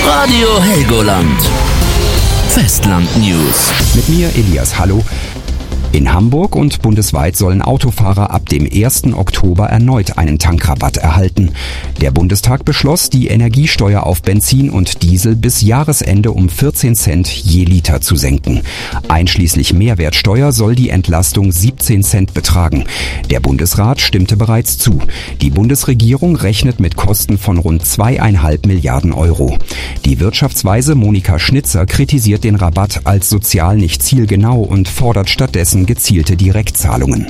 Radio Helgoland. Festland News. Mit mir Elias, hallo. In Hamburg und bundesweit sollen Autofahrer ab dem 1. Oktober erneut einen Tankrabatt erhalten. Der Bundestag beschloss, die Energiesteuer auf Benzin und Diesel bis Jahresende um 14 Cent je Liter zu senken. Einschließlich Mehrwertsteuer soll die Entlastung 17 Cent betragen. Der Bundesrat stimmte bereits zu. Die Bundesregierung rechnet mit Kosten von rund 2,5 Milliarden Euro. Die Wirtschaftsweise Monika Schnitzer kritisiert den Rabatt als sozial nicht zielgenau und fordert stattdessen gezielte Direktzahlungen.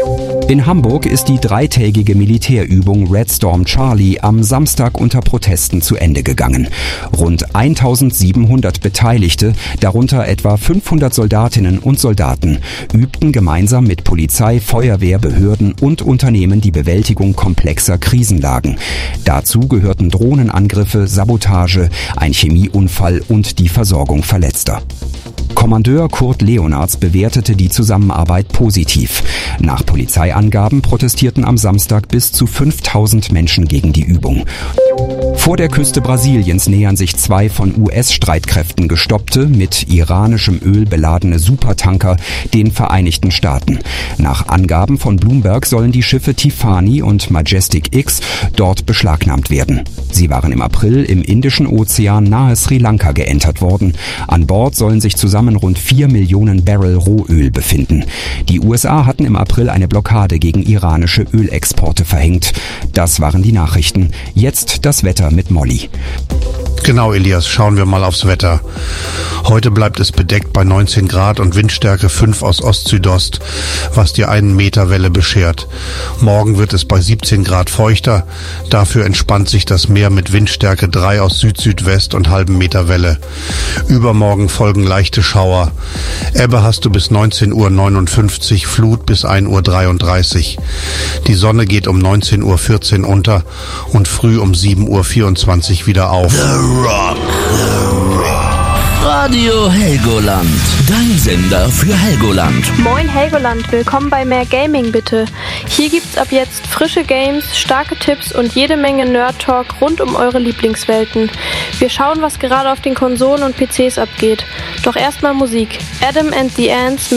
In Hamburg ist die dreitägige Militärübung Red Storm Charlie am Samstag unter Protesten zu Ende gegangen. Rund 1700 Beteiligte, darunter etwa 500 Soldatinnen und Soldaten, übten gemeinsam mit Polizei, Feuerwehr, Behörden und Unternehmen die Bewältigung komplexer Krisenlagen. Dazu gehörten Drohnenangriffe, Sabotage, ein Chemieunfall und die Versorgung Verletzter. Kommandeur Kurt Leonards bewertete die Zusammenarbeit positiv. Nach Polizeiangaben protestierten am Samstag bis zu 5000 Menschen gegen die Übung. Vor der Küste Brasiliens nähern sich zwei von US-Streitkräften gestoppte, mit iranischem Öl beladene Supertanker den Vereinigten Staaten. Nach Angaben von Bloomberg sollen die Schiffe Tiffany und Majestic X dort beschlagnahmt werden. Sie waren im April im Indischen Ozean nahe Sri Lanka geentert worden. An Bord sollen sich zusammen rund 4 Millionen Barrel Rohöl befinden. Die USA hatten im April eine Blockade gegen iranische Ölexporte verhängt. Das waren die Nachrichten. Jetzt das Wetter mit Molly. Genau, Elias, schauen wir mal aufs Wetter. Heute bleibt es bedeckt bei 19 Grad und Windstärke 5 aus Ost-Südost, was dir 1 Meter Welle beschert. Morgen wird es bei 17 Grad feuchter, dafür entspannt sich das Meer mit Windstärke 3 aus Süd-Südwest und halben Meter Welle. Übermorgen folgen leichte Schauer. Ebbe hast du bis 19:59 Uhr, Flut bis 1:33 Uhr. Die Sonne geht um 19:14 Uhr unter und früh um 7:24 Uhr wieder auf. Radio Helgoland, dein Sender für Helgoland. Moin Helgoland, willkommen bei Mehr Gaming bitte. Hier gibt's ab jetzt frische Games, starke Tipps und jede Menge Nerd-Talk rund um eure Lieblingswelten. Wir schauen, was gerade auf den Konsolen und PCs abgeht. Doch erstmal Musik. Adam and the Ants mit